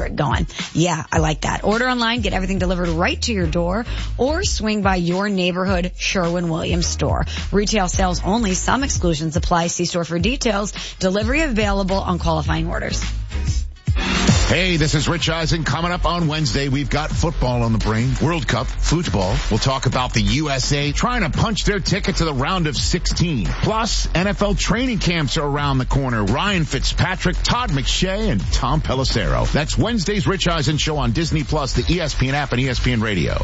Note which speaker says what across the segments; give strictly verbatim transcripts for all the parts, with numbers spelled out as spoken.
Speaker 1: spirit going. Yeah, I like that. Order online, get everything delivered right to your door, or swing by your neighborhood Sherwin-Williams store. Retail sales only. Some exclusions apply. See store for details. Delivery available on qualifying orders.
Speaker 2: Hey, this is Rich Eisen. Coming up on Wednesday, we've got football on the brain. World Cup, football. We'll talk about the U S A trying to punch their ticket to the round of sixteen. Plus, N F L training camps are around the corner. Ryan Fitzpatrick, Todd McShay, and Tom Pelissero. That's Wednesday's Rich Eisen Show on Disney Plus, the E S P N app, and E S P N Radio.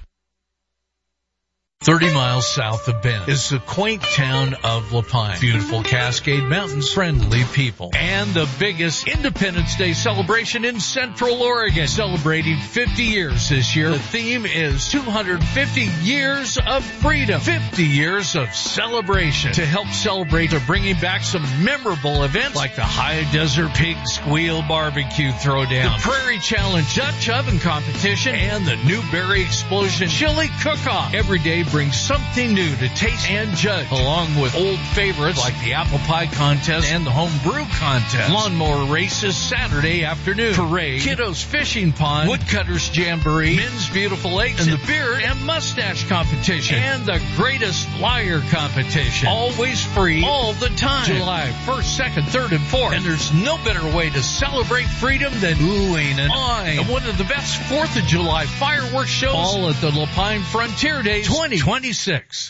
Speaker 3: thirty miles south of Bend is the quaint town of La Pine. Beautiful Cascade Mountains, friendly people, and the biggest Independence Day celebration in Central Oregon. Celebrating fifty years this year. The theme is two hundred fifty years of freedom. fifty years of celebration. To help celebrate, they're bringing back some memorable events like the High Desert Pig Squeal Barbecue Throwdown, the Prairie Challenge Dutch Oven Competition, and the Newberry Explosion Chili Cook-Off. Every day brings something new to taste and judge, along with old favorites like the Apple Pie Contest and the Home Brew Contest. Lawnmower races Saturday afternoon. Parade, Kiddos Fishing Pond, Woodcutters Jamboree, Men's Beautiful Lakes, and the Beard and Mustache Competition, and the Greatest Liar Competition. Always free, all the time. July first, second, third, and fourth. And there's no better way to celebrate freedom than oohing and awing. And one of the best fourth of July fireworks shows, all at the La Pine Frontier Days twenty twenty-six.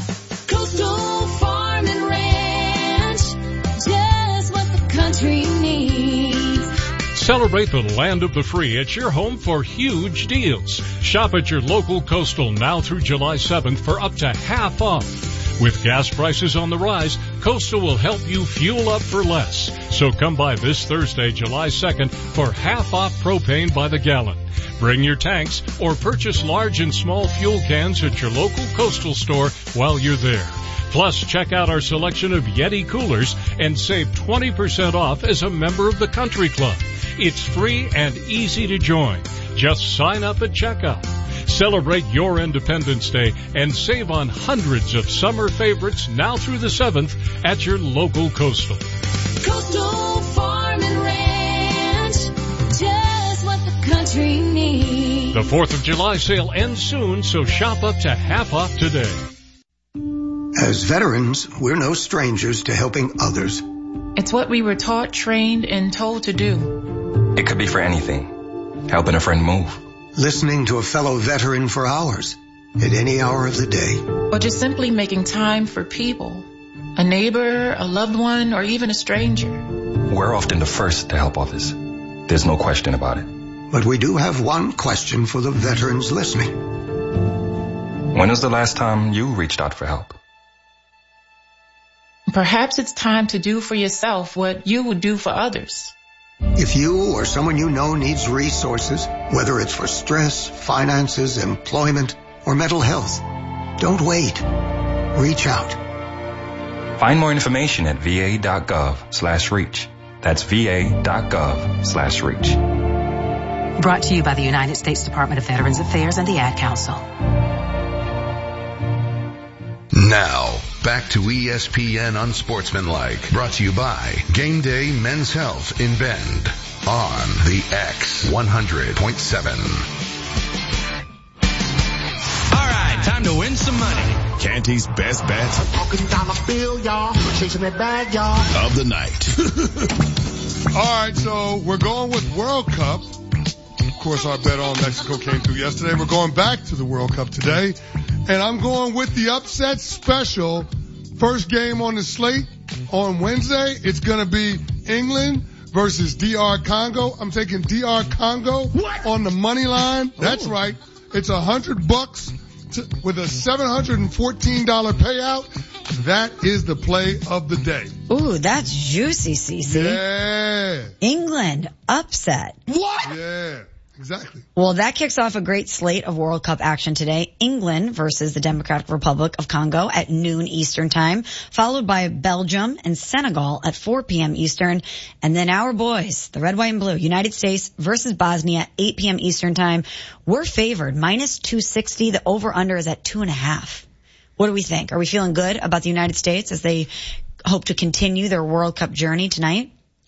Speaker 4: Coastal Farm and Ranch, just what the country needs.
Speaker 5: Celebrate the land of the free at your home for huge deals. Shop at your local Coastal now through July seventh for up to half off. With gas prices on the rise, Coastal will help you fuel up for less. So come by this Thursday, July second, for half off propane by the gallon. Bring your tanks or purchase large and small fuel cans at your local Coastal store while you're there. Plus, check out our selection of Yeti coolers and save twenty percent off as a member of the Country Club. It's free and easy to join. Just sign up at checkout. Celebrate your Independence Day and save on hundreds of summer favorites now through the seventh at your local Coastal.
Speaker 4: Coastal Farm and Ranch, just what the country needs.
Speaker 5: The fourth of July sale ends soon, so shop up to half off today.
Speaker 6: As veterans, we're no strangers to helping others.
Speaker 7: It's what we were taught, trained, and told to do.
Speaker 8: It could be for anything. Helping a friend move.
Speaker 6: Listening to a fellow veteran for hours, at any hour of the day.
Speaker 7: Or just simply making time for people. A neighbor, a loved one, or even a stranger.
Speaker 8: We're often the first to help others. There's no question about it.
Speaker 6: But we do have one question for the veterans listening.
Speaker 8: When was the last time you reached out for help?
Speaker 7: Perhaps it's time to do for yourself what you would do for others.
Speaker 6: If you or someone you know needs resources, whether it's for stress, finances, employment, or mental health, don't wait. Reach out.
Speaker 8: Find more information at va.gov slash reach. That's va.gov slash reach.
Speaker 9: Brought to you by the United States Department of Veterans Affairs and the Ad Council.
Speaker 10: Now, back to E S P N Unsportsmanlike, brought to you by Game Day Men's Health in Bend on the X one hundred point seven.
Speaker 11: All right, time to win some money.
Speaker 2: Canty's best bet
Speaker 12: Talking dollar bill, y'all. Chasing that bag, y'all.
Speaker 2: of the night.
Speaker 13: All right, so we're going with World Cup. Of course, our bet on Mexico came through yesterday. We're going back to the World Cup today. And I'm going with the upset special. First game on the slate on Wednesday. It's going to be England versus D R Congo. I'm taking D R Congo what? on the money line. That's Ooh. right. It's a hundred bucks to, with a seven hundred fourteen dollars payout. That is the play of the day.
Speaker 1: Ooh, that's juicy, Cece.
Speaker 13: Yeah.
Speaker 1: England upset.
Speaker 13: What? Yeah. Exactly.
Speaker 1: Well, that kicks off a great slate of World Cup action today. England versus the Democratic Republic of Congo at noon Eastern time, followed by Belgium and Senegal at four p.m. Eastern. And then our boys, the red, white, and blue, United States versus Bosnia, eight p.m. Eastern time. We're favored, minus two sixty. The over-under is at two and a half. What do we think? Are we feeling good about the United States as they hope to continue their World Cup journey tonight?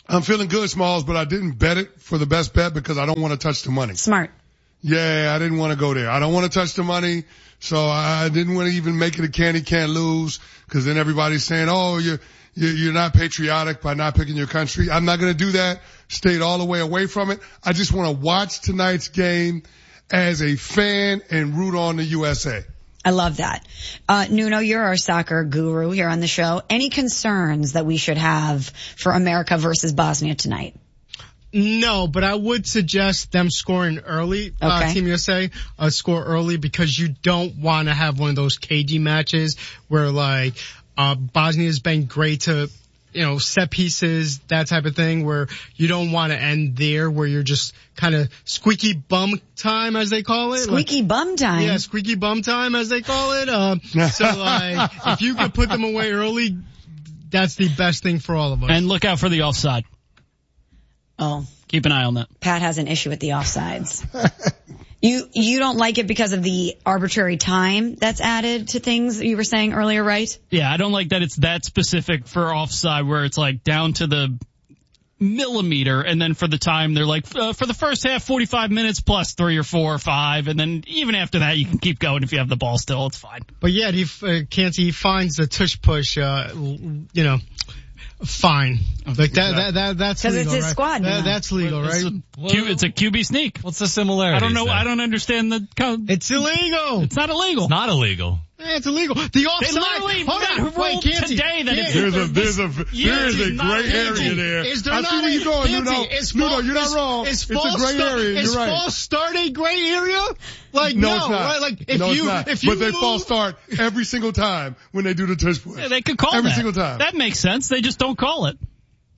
Speaker 13: I'm feeling good, Smalls, but I didn't bet it for the best bet because I don't want to touch the money.
Speaker 1: Smart.
Speaker 13: Yeah, I didn't want to go there. I don't want to touch the money, so I didn't want to even make it a candy can't lose because then everybody's saying, oh, you're, you're not patriotic by not picking your country. I'm not going to do that. Stayed all the way away from it. I just want to watch tonight's game as a fan and root on the U S A.
Speaker 1: I love that. Uh, Nuno, you're our soccer guru here on the show. Any concerns that we should have for America versus Bosnia tonight?
Speaker 14: No, but I would suggest them scoring early,
Speaker 1: okay.
Speaker 14: uh, Team U S A, uh, score early because you don't want to have one of those cagey matches where like, uh, Bosnia's been great to, you know, set pieces, that type of thing where you don't want to end there where you're just kind of squeaky bum time as they call it.
Speaker 1: Squeaky
Speaker 14: like,
Speaker 1: bum time?
Speaker 14: Yeah, squeaky bum time as they call it. Um, so like, if you could put them away early, that's the best thing for all of us.
Speaker 15: And look out for the offside.
Speaker 1: Oh.
Speaker 15: Keep an eye on that.
Speaker 1: Pat has an issue with the offsides. you you don't like it because of the arbitrary time that's added to things you were saying earlier, right?
Speaker 15: Yeah, I don't like that it's that specific for offside where it's like down to the millimeter, and then for the time they're like, uh, for the first half, forty-five minutes plus three or four or five, and then even after that you can keep going if you have the ball still, it's fine.
Speaker 14: But yeah, he, uh, Canty, he finds the tush push, uh, you know, fine. Like that, that, that, that's legal,
Speaker 1: it's his
Speaker 14: right?
Speaker 1: squad
Speaker 14: that,
Speaker 1: now.
Speaker 14: That's legal,
Speaker 15: it's
Speaker 14: right?
Speaker 15: A, Q, it's a Q B sneak.
Speaker 16: What's the similarity?
Speaker 15: I don't know. I don't understand the.
Speaker 14: It's illegal.
Speaker 15: It's not illegal.
Speaker 16: It's not illegal.
Speaker 14: Yeah, it's illegal. The offside.
Speaker 15: They literally
Speaker 14: Hold on.
Speaker 15: ruled
Speaker 14: Wait, Canty.
Speaker 15: today that it's
Speaker 13: There's a, there's a, there's a gray area there.
Speaker 14: Is there
Speaker 13: I
Speaker 14: not
Speaker 13: see where
Speaker 14: a,
Speaker 13: you're going,
Speaker 14: Canty,
Speaker 13: Nuno.
Speaker 14: is
Speaker 13: Nuno,
Speaker 14: false,
Speaker 13: you're not
Speaker 14: is,
Speaker 13: wrong.
Speaker 14: Is
Speaker 13: It's a
Speaker 14: false
Speaker 13: gray
Speaker 14: start,
Speaker 13: area.
Speaker 14: Is
Speaker 13: You're right.
Speaker 14: false start a gray area? Like,
Speaker 13: no,
Speaker 14: no,
Speaker 13: it's not.
Speaker 14: right? Like, if
Speaker 13: no,
Speaker 14: you,
Speaker 13: it's not.
Speaker 14: if you
Speaker 13: But they
Speaker 14: move,
Speaker 13: false start every single time when they do the tush push.
Speaker 15: Yeah, they could call
Speaker 13: every
Speaker 15: that.
Speaker 13: single time.
Speaker 15: That makes sense. They just don't call it.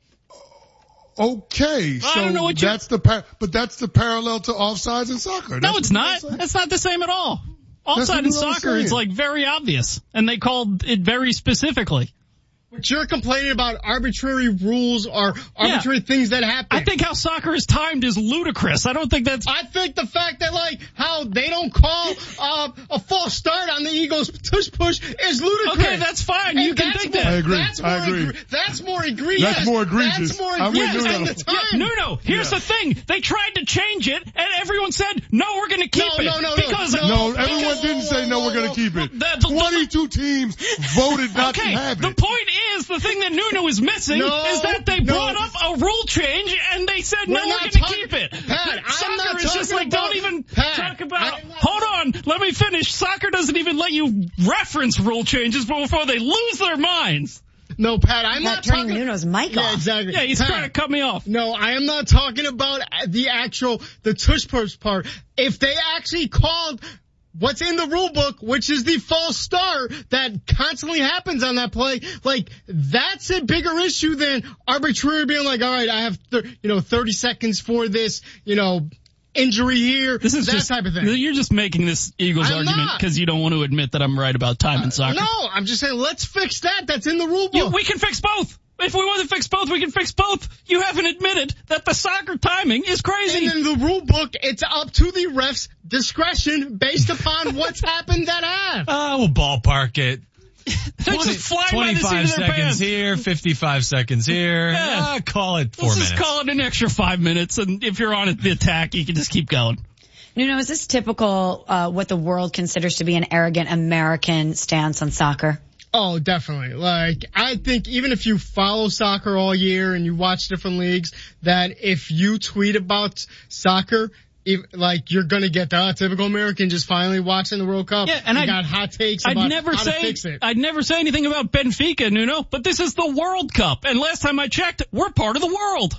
Speaker 13: Okay,
Speaker 15: I
Speaker 13: so
Speaker 15: don't know what
Speaker 13: that's the par- but that's the parallel to offsides in soccer.
Speaker 15: No,
Speaker 13: That's
Speaker 15: it's
Speaker 13: what
Speaker 15: not.
Speaker 13: I'm saying.
Speaker 15: That's not the same at all.
Speaker 13: That's
Speaker 15: Offside
Speaker 13: what
Speaker 15: in
Speaker 13: I'm
Speaker 15: soccer,
Speaker 13: saying.
Speaker 15: it's like very obvious, and they called it very specifically.
Speaker 14: But you're complaining about arbitrary rules or arbitrary yeah. things that happen.
Speaker 15: I think how soccer is timed is ludicrous. I don't think that's...
Speaker 14: I think the fact that, like, how they don't call uh, a false start on the Eagles' tush push is ludicrous.
Speaker 15: Okay, that's fine.
Speaker 14: And
Speaker 15: you can think
Speaker 14: more,
Speaker 15: that.
Speaker 13: I agree.
Speaker 14: That's more
Speaker 13: I agree.
Speaker 14: Egre- that's more egregious.
Speaker 13: That's more egregious.
Speaker 14: That's more
Speaker 13: I'm
Speaker 14: egregious
Speaker 13: with
Speaker 14: than
Speaker 13: Nuno.
Speaker 14: the time.
Speaker 15: Yeah, Nuno, here's
Speaker 13: Yeah.
Speaker 15: the thing. They tried to change it, and everyone said, no, we're going to keep
Speaker 14: No,
Speaker 15: it.
Speaker 14: no, no, no.
Speaker 15: because
Speaker 14: No,
Speaker 13: No,
Speaker 15: because-
Speaker 13: everyone didn't say no. We're going to keep it.
Speaker 15: The- the-
Speaker 13: Twenty-two teams voted not
Speaker 15: okay,
Speaker 13: to have
Speaker 15: the
Speaker 13: it.
Speaker 15: point is, the thing that Nuno is missing
Speaker 14: No,
Speaker 15: is that they
Speaker 14: no.
Speaker 15: brought up a rule change, and they said,
Speaker 14: We're
Speaker 15: no, we're
Speaker 14: not
Speaker 15: going to
Speaker 14: talking-
Speaker 15: keep it.
Speaker 14: Pat, I'm
Speaker 15: Soccer
Speaker 14: not
Speaker 15: is just
Speaker 14: talking
Speaker 15: like,
Speaker 14: about-
Speaker 15: don't even
Speaker 14: Pat,
Speaker 15: talk about...
Speaker 14: I'm not-
Speaker 15: Hold on, let me finish. Soccer doesn't even let you reference rule changes before they lose their minds.
Speaker 14: No, Pat, I'm
Speaker 1: Pat
Speaker 14: not
Speaker 1: turning
Speaker 14: talking...
Speaker 1: Nuno's mic
Speaker 14: yeah,
Speaker 1: off.
Speaker 14: exactly.
Speaker 15: Yeah, he's
Speaker 14: Pat,
Speaker 15: trying to cut me off.
Speaker 14: No, I am not talking about the actual, the tush push part. If they actually called what's in the rule book, which is the false start that constantly happens on that play, like, that's a bigger issue than arbitrary being like, all right, I have, th- you know, thirty seconds for this, you know, injury here,
Speaker 15: This is
Speaker 14: that
Speaker 15: just,
Speaker 14: type of thing.
Speaker 15: You're just making this Eagles
Speaker 14: I'm
Speaker 15: argument
Speaker 14: not.
Speaker 15: because you don't want to admit that I'm right about time in soccer.
Speaker 14: No, I'm just saying, let's fix that. That's in the rule book.
Speaker 15: You, we can fix both. If we want to fix both, we can fix both. You haven't admitted that the soccer timing is crazy.
Speaker 14: And in the rule book, it's up to the ref's discretion based upon what's happened that half.
Speaker 16: Uh, we'll ballpark it.
Speaker 15: They're just flying by the seat
Speaker 16: twenty-five
Speaker 15: of their
Speaker 16: seconds
Speaker 15: pants.
Speaker 16: here, fifty-five seconds here.
Speaker 15: Yeah.
Speaker 16: Uh, call it four
Speaker 15: Let's
Speaker 16: minutes.
Speaker 15: just call it an extra five minutes, and if you're on the attack, you can just keep going.
Speaker 1: Nuno, is this typical uh, what the world considers to be an arrogant American stance on soccer?
Speaker 14: Oh, definitely. Like, I think even if you follow soccer all year and you watch different leagues, that if you tweet about soccer, if, like, you're gonna get the typical American just finally watching the World Cup.
Speaker 15: Yeah, and
Speaker 14: I
Speaker 15: I'd-
Speaker 14: got hot takes
Speaker 15: I'd
Speaker 14: about
Speaker 15: never
Speaker 14: how
Speaker 15: say
Speaker 14: to fix it.
Speaker 15: I'd never say anything about Benfica, Nuno, but this is the World Cup, and last time I checked, we're part of the world.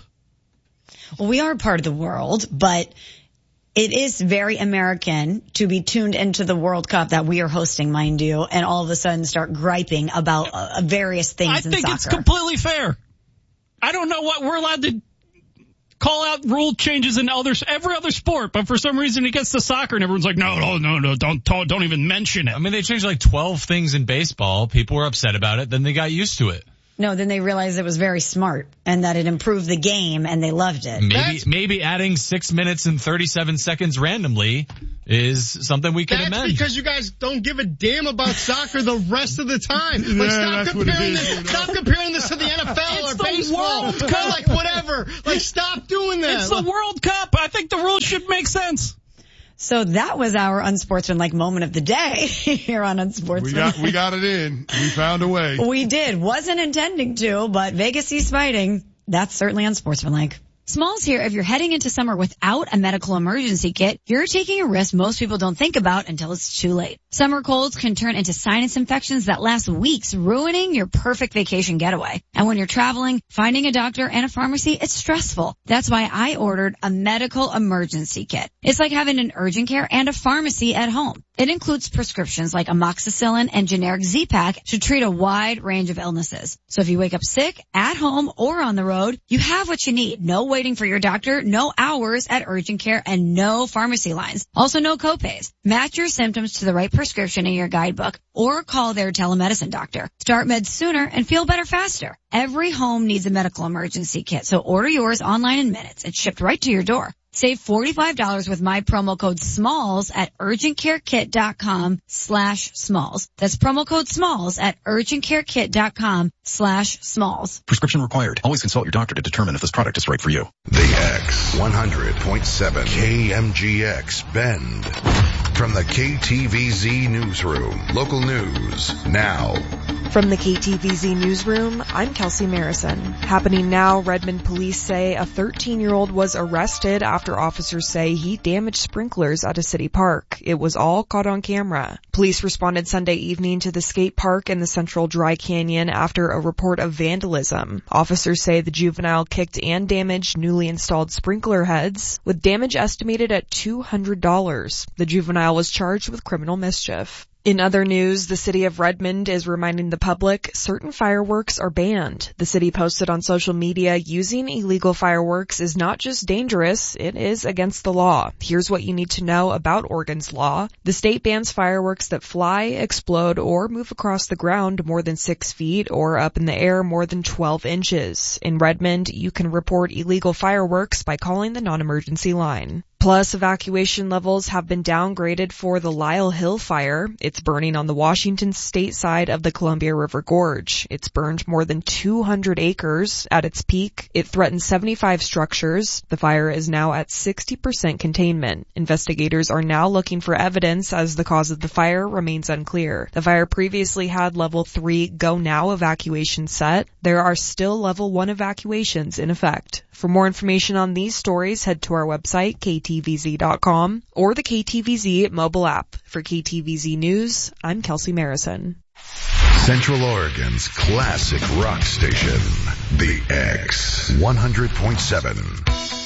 Speaker 1: Well, we are part of the world, but it is very American to be tuned into the World Cup that we are hosting, mind you, and all of a sudden start griping about uh, various things
Speaker 15: I
Speaker 1: in
Speaker 15: think
Speaker 1: soccer.
Speaker 15: it's completely fair. I don't know what we're allowed to call out rule changes in others, every other sport, but for some reason it gets to soccer and everyone's like, no, no, no, no, don't, don't, don't even mention it.
Speaker 16: I mean, they changed like twelve things in baseball. People were upset about it. Then they got used to it.
Speaker 1: No, then they realized it was very smart and that it improved the game and they loved it.
Speaker 16: Maybe, maybe adding six minutes and thirty-seven seconds randomly is something we can
Speaker 14: That's
Speaker 16: amend.
Speaker 14: because you guys don't give a damn about soccer the rest of the time.
Speaker 13: Yeah,
Speaker 14: Like, stop
Speaker 13: that's what it
Speaker 14: comparing
Speaker 13: is,
Speaker 14: this.
Speaker 13: you know?
Speaker 14: Stop comparing this to the N F L
Speaker 15: It's
Speaker 14: or
Speaker 15: the
Speaker 14: baseball
Speaker 15: World
Speaker 14: or
Speaker 15: Cup.
Speaker 14: like whatever. Like, stop doing that.
Speaker 15: It's the World Cup. I think the rules should make sense.
Speaker 1: So that was our unsportsmanlike moment of the day here on
Speaker 13: We
Speaker 1: Unsportsmanlike.
Speaker 13: got we got it in. We found a way.
Speaker 1: We did. Wasn't intending to, but Vegas East fighting. That's certainly unsportsmanlike. Smalls here. If you're heading into summer without a medical emergency kit, you're taking a risk most people don't think about until it's too late. Summer colds can turn into sinus infections that last weeks, ruining your perfect vacation getaway. And when you're traveling, finding a doctor and a pharmacy, it's stressful. That's why I ordered a medical emergency kit. It's like having an urgent care and a pharmacy at home. It includes prescriptions like amoxicillin and generic Z-Pak to treat a wide range of illnesses. So if you wake up sick, at home, or on the road, you have what you need. No waiting for your doctor, no hours at urgent care, and no pharmacy lines. Also no copays. Match your symptoms to the right prescription in your guidebook or call their telemedicine doctor. Start meds sooner and feel better faster. Every home needs a medical emergency kit, so order yours online in minutes. It's shipped right to your door. Save forty-five dollars with my promo code SMALLS at urgentcarekit.com slash SMALLS. That's promo code SMALLS at urgentcarekit.com slash SMALLS.
Speaker 17: Prescription required. Always consult your doctor to determine if this product is right for you.
Speaker 10: The X one hundred point seven K M G X Bend. From the K T V Z Newsroom. Local news now.
Speaker 18: From the K T V Z Newsroom, I'm Kelsey Marison. Happening now, Redmond police say a thirteen-year-old was arrested after officers say he damaged sprinklers at a city park. It was all caught on camera. Police responded Sunday evening to the skate park in the Central Dry Canyon after a report of vandalism. Officers say the juvenile kicked and damaged newly installed sprinkler heads, with damage estimated at two hundred dollars. The juvenile was charged with criminal mischief. In other news, the city of Redmond is reminding the public certain fireworks are banned. The city posted on social media, using illegal fireworks is not just dangerous, it is against the law. Here's what you need to know about Oregon's law. The state bans fireworks that fly, explode, or move across the ground more than six feet or up in the air more than twelve inches. In Redmond, you can report illegal fireworks by calling the non-emergency line. Plus, evacuation levels have been downgraded for the Lyle Hill fire. It's burning on the Washington state side of the Columbia River Gorge. It's burned more than two hundred acres. At its peak, it threatened seventy-five structures. The fire is now at sixty percent containment. Investigators are now looking for evidence as the cause of the fire remains unclear. The fire previously had level three Go Now evacuation set. There are still level one evacuations in effect. For more information on these stories, head to our website, K T V Z dot com, or the K T V Z mobile app. For K T V Z News, I'm Kelsey Marison.
Speaker 10: Central Oregon's classic rock station, The X one hundred point seven.